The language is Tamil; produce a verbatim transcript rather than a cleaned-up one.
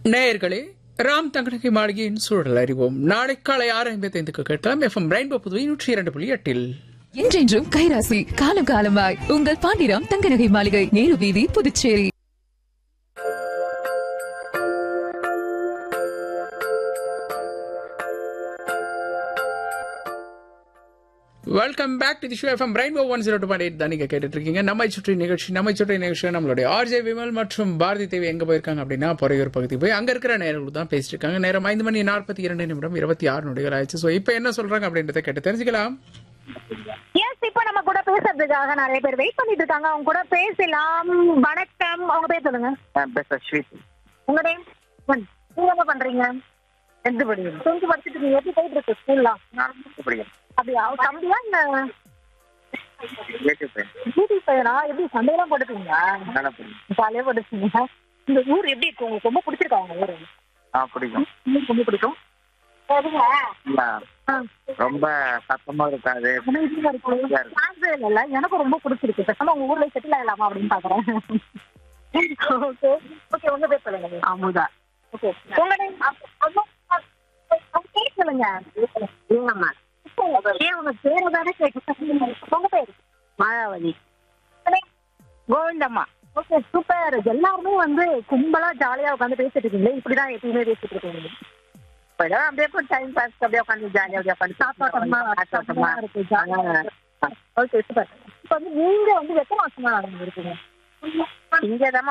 நேயர்களே, ராம் தங்கநகை மாளிகையின் சூழல் அறிவோம். நாளை காலை ஆறு ஐம்பத்தி ஐந்துக்கு கேட்கலாம். எஃப்எம் ரெயின்போ புதுவை நூற்றி இரண்டு புள்ளி எட்டில். என்றென்றும் கைராசி காலம் காலமாய் உங்கள் பாண்டிராம் தங்கநகை மாளிகை, நேரு வீதி, Puducherry. Welcome back to the show. FM rainbow one zero two point eight தான் நீங்க கேட்டுட்டு இருக்கீங்க. நம்மை சுற்றி நிகழ்ச்சி நம்மை சுற்றி நிகழ்ச்சி நம்மளுடைய ஆர்ஜே விமல் மற்றும் பாரதி தேவி எங்க போயிருக்காங்க அப்படின்னா பொறையூர் பகுதி போய் அங்க இருக்கிற நேரங்கள் தான் பேசிட்டு இருக்காங்க. நேரம் ஐந்து மணி நாற்பத்தி இரண்டு நிமிடம் இருபத்தி ஆறு நொடிகள் ஆயிடுச்சு. ஸோ இப்போ என்ன சொல்றாங்க அப்படின்றத கேட்டு தெரிஞ்சுக்கலாம். எஸ், இப்ப நம்ம கூட பேசுறதுக்காக நிறைய பேர் வெயிட் பண்ணிட்டு இருக்காங்க. அவங்க கூட பேசலாம். வணக்கம், அவங்க பேர் சொல்லுங்க. உங்க நேம்? நீங்க என்ன பண்றீங்க? டென்த் படிக்கிறேன். டென்த் படிச்சுட்டு இருக்கீங்க. எப்படி போயிட்டு இருக்கு ஸ்கூல்லாம்? அப்படியா? தம்பியா இல்ல டியூட்டி பையனா? எப்படி சண்டையெல்லாம் போட்டுக்கீங்களா? ஜாலியா போட்டுக்கீங்க. இந்த ஊர் எப்படி இருக்கு உங்களுக்கு? ரொம்ப பிடிச்சிருக்கா உங்க ஊரு? பிடிக்கும். ரொம்ப பிடிக்கும். ரொம்ப சத்தமா இருக்காது. எனக்கும் ரொம்ப பிடிச்சிருக்கு. பேசாம உங்க ஊர்ல செட்டில் ஆகலாமா அப்படின்னு பாக்குறேன். ஓகே ஓகே, உங்க பேர் சொல்லுங்க. அமுதா. ஓகே, உங்க நேம்? பேர் சொல்லுங்க. ஏன் உங்க பேரை தானே கேட்க. உங்க பேர்? மாயாவதி. கோவிந்தம்மா. Okay, super. எல்லாருமே வந்து கும்பலா ஜாலியா உட்காந்து பேசிட்டு இருக்கீங்களே, இப்படிதான் எப்பயுமே பேசிட்டு இருக்கீங்க? அப்படியே டைம் பாஸ் அப்படியே உட்காந்து ஜாலியா அப்படியே உட்காந்து சாப்பாட்டமா இருக்கு. Okay, super. இப்ப வந்து நீங்க வந்து எத்தனை மாசமா இருக்கீங்க இங்கதான்